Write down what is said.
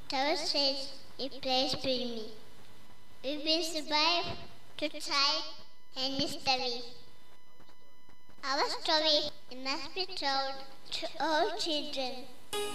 Tower says he plays with me. We've been survived to try and mystery. Our story must be told to all children.